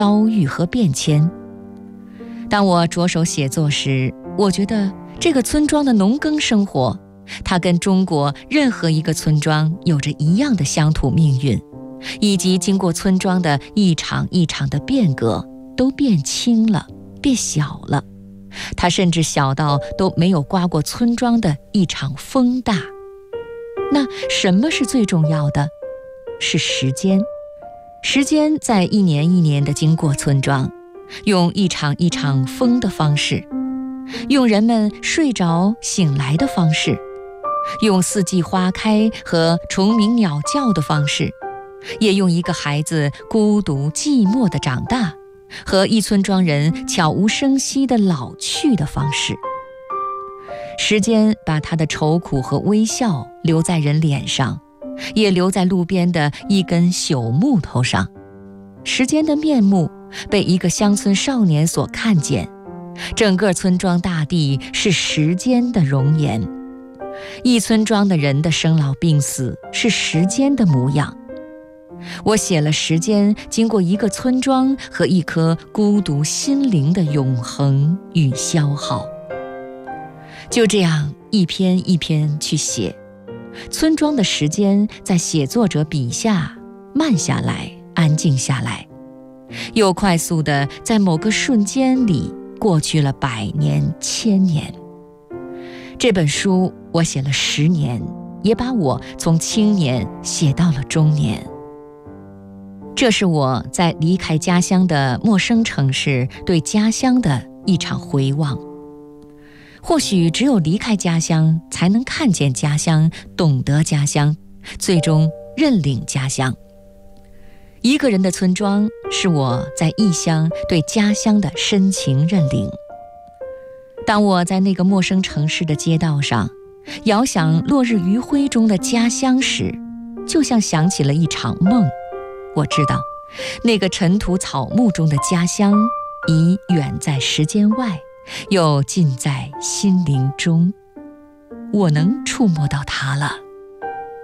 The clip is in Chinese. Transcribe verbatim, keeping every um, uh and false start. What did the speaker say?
遭遇和变迁。当我着手写作时，我觉得这个村庄的农耕生活，它跟中国任何一个村庄有着一样的乡土命运，以及经过村庄的一场一场的变革，都变轻了，变小了。它甚至小到都没有刮过村庄的一场风大。那什么是最重要的？是时间。时间在一年一年地经过村庄，用一场一场风的方式，用人们睡着醒来的方式，用四季花开和虫鸣鸟叫的方式，也用一个孩子孤独寂寞的长大和一村庄人悄无声息的老去的方式。时间把他的愁苦和微笑留在人脸上，也留在路边的一根朽木头上。时间的面目被一个乡村少年所看见，整个村庄大地是时间的容颜，一村庄的人的生老病死是时间的模样。我写了时间经过一个村庄和一颗孤独心灵的永恒与消耗。就这样一篇一篇去写，村庄的时间在写作者笔下慢下来，安静下来，又快速地在某个瞬间里过去了百年千年。这本书我写了十年，也把我从青年写到了中年。这是我在离开家乡的陌生城市对家乡的一场回望。或许只有离开家乡，才能看见家乡，懂得家乡，最终认领家乡。一个人的村庄，是我在异乡对家乡的深情认领。当我在那个陌生城市的街道上，遥想落日余晖中的家乡时，就像想起了一场梦。我知道，那个尘土草木中的家乡，已远在时间外，又近在心灵中。我能触摸到它了。